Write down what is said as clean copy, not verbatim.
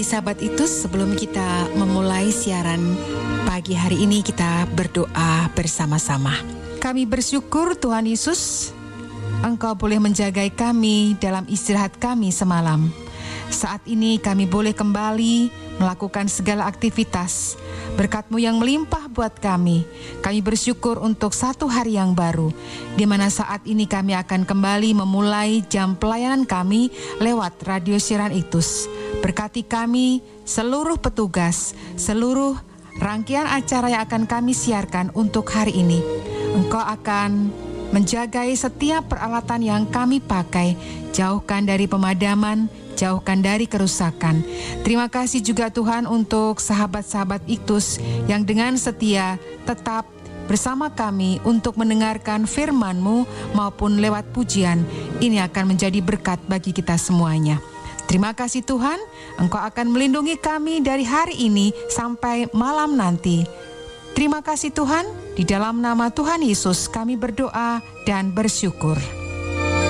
Mari sahabat itu, sebelum kita memulai siaran pagi hari ini, kita berdoa bersama-sama. Kami bersyukur Tuhan Yesus, Engkau boleh menjagai kami dalam istirahat kami semalam. Saat ini kami boleh kembali melakukan segala aktivitas. Berkat-Mu yang melimpah buat kami. Kami bersyukur untuk satu hari yang baru, di mana saat ini kami akan kembali memulai jam pelayanan kami lewat radio siaran Iktus. Berkati kami, seluruh petugas, seluruh rangkaian acara yang akan kami siarkan untuk hari ini. Engkau akan menjagai setiap peralatan yang kami pakai, jauhkan dari pemadaman, jauhkan dari kerusakan. Terima kasih juga Tuhan untuk sahabat-sahabat Iktus yang dengan setia tetap bersama kami untuk mendengarkan firman-Mu maupun lewat pujian. Ini akan menjadi berkat bagi kita semuanya. Terima kasih Tuhan, Engkau akan melindungi kami dari hari ini sampai malam nanti. Terima kasih Tuhan, di dalam nama Tuhan Yesus kami berdoa dan bersyukur.